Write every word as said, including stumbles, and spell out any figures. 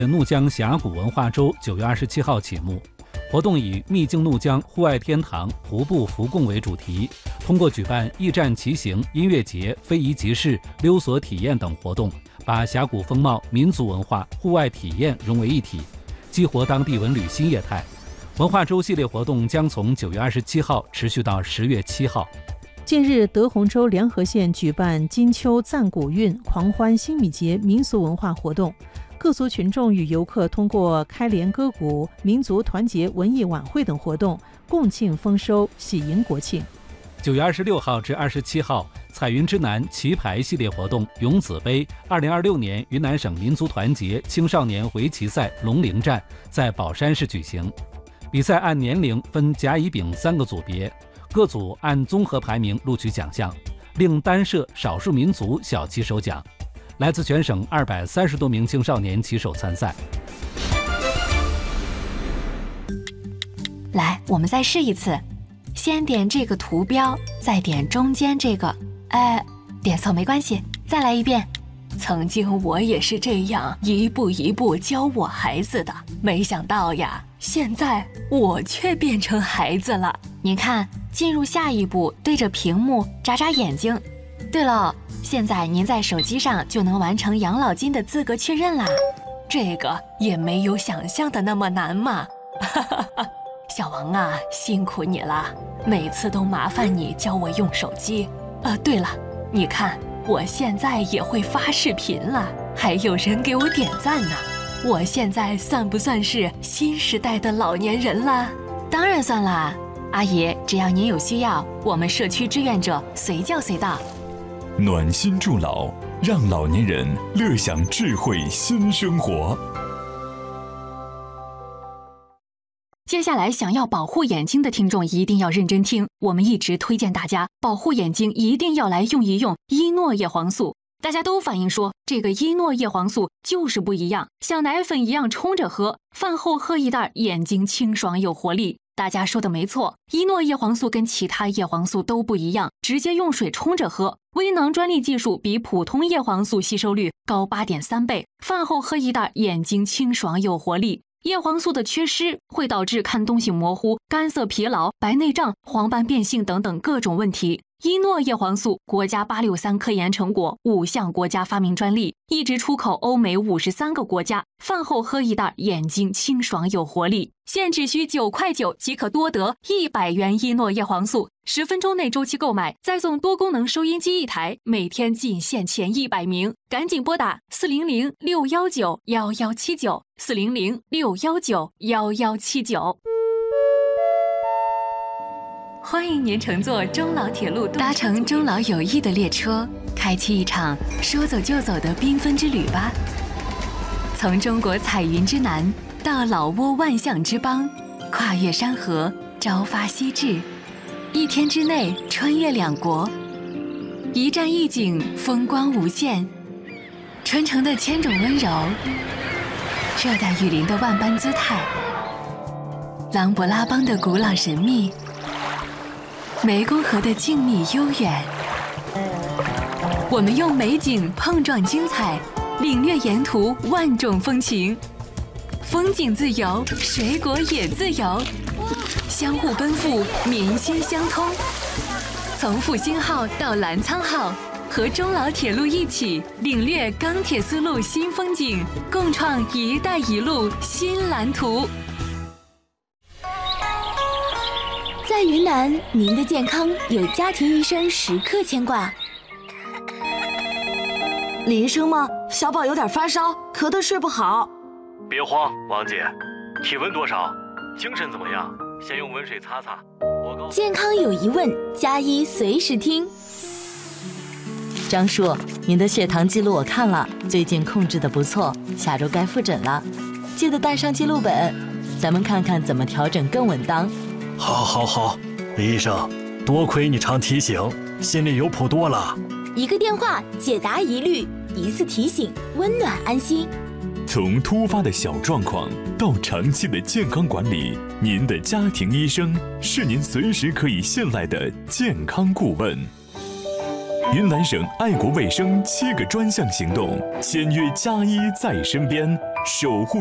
怒江峡谷文化周九月二十七号启幕，活动以秘境怒江户外天堂徒步福供为主题，通过举办驿站骑行、音乐节、非遗集市、溜索体验等活动，把峡谷风貌、民族文化、户外体验融为一体，激活当地文旅新业态。文化周系列活动将从九月二十七号持续到十月七号。 近日，德宏州联合县举办金秋赞古韵狂欢新米节民俗文化活动，各族群众与游客通过开联歌舞、民族团结文艺晚会等活动，共庆丰收，喜迎国庆。 九月二十六号至二十七号，彩云之南棋牌系列活动“勇子杯”二零二六年云南省民族团结青少年围棋赛龙陵站在宝山市举行。比赛按年龄分甲、乙、丙三个组别，各组按综合排名录取奖项，另单设少数民族小棋手奖。来自全省二百三十多名青少年棋手参赛。 来，我们再试一次，先点这个图标，再点中间这个，哎，点错没关系，再来一遍。曾经我也是这样一步一步教我孩子的，没想到呀，现在我却变成孩子了。您看，进入下一步，对着屏幕眨眨眼睛。对了，现在您在手机上就能完成养老金的资格确认啦，这个也没有想象的那么难嘛。小王啊，辛苦你了，每次都麻烦你教我用手机。呃，对了，你看我现在也会发视频了，还有人给我点赞呢。我现在算不算是新时代的老年人了？当然算啦，阿姨，只要您有需要，我们社区志愿者随叫随到。 暖心助老，让老年人乐享智慧新生活。 接下来想要保护眼睛的听众一定要认真听，我们一直推荐大家保护眼睛一定要来用一用伊诺叶黄素。大家都反映说这个伊诺叶黄素就是不一样，像奶粉一样冲着喝，饭后喝一袋，眼睛清爽有活力。大家说的没错，伊诺叶黄素跟其他叶黄素都不一样，直接用水冲着喝。微囊专利技术比普通叶黄素吸收率高 八点三 倍，饭后喝一袋，眼睛清爽有活力。叶黄素的缺失会导致看东西模糊、干涩疲劳、白内障、黄斑变性等等各种问题。伊诺叶黄素国家八六三科研成果，五项国家发明专利，一直出口欧美五十三个国家。饭后喝一袋，眼睛清爽有活力。现只需九块九即可多得一百元伊诺叶黄素，十分钟内周期购买，再送多功能收音机一台，每天仅限前一百名，赶紧拨打四零零六幺九幺幺七九四零零六幺九幺幺七九。欢迎您乘坐中老铁路，搭乘中老友谊的列车，开启一场说走就走的缤纷之旅吧。从中国彩云之南到老挝万象之邦，跨越山河，朝发夕至，一天之内穿越两国，一站一景，风光无限。传承的千种温柔，热带雨林的万般姿态，琅勃拉邦的古老神秘，湄公河的静谧悠远。我们用美景碰撞精彩，领略沿途万种风情。风景自由，水果也自由，相互奔赴，民心相通。从复兴号到澜沧号，和中老铁路一起领略钢铁丝路新风景，共创“一带一路”新蓝图。 在云南，您的健康有家庭医生时刻牵挂。 李医生吗？小宝有点发烧，咳得睡不好。 别慌，王姐，体温多少？精神怎么样？先用温水擦擦。我告健康有疑问，加医随时听。 张叔，您的血糖记录我看了，最近控制的不错，下周该复诊了，记得带上记录本，咱们看看怎么调整更稳当。 好，好，好，李医生，多亏你常提醒，心里有谱多了。 一个电话解答疑虑，一次提醒温暖安心。 从突发的小状况到长期的健康管理，您的家庭医生是您随时可以信赖的健康顾问。云南省爱国卫生七个专项行动，签约加医在身边， 守护